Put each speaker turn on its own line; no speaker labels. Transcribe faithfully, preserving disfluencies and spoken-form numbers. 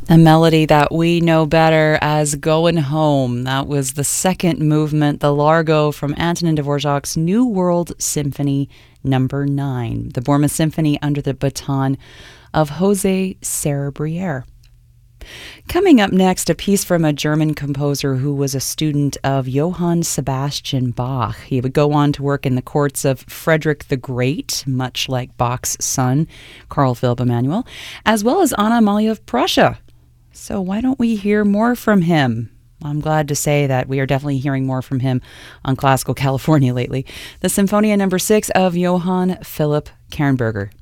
A melody that we know better as Goin' Home. That was the second movement, the Largo from Antonin Dvorak's New World Symphony number nine, the Borma Symphony under the baton of Jose Serra-Briere. Coming up next, a piece from a German composer who was a student of Johann Sebastian Bach. He would go on to work in the courts of Frederick the Great, much like Bach's son, Carl Philipp Emanuel, as well as Anna Amalia of Prussia. So why don't we hear more from him? I'm glad to say that we are definitely hearing more from him on Classical California lately. The Symphonia number six of Johann Philipp Kernberger.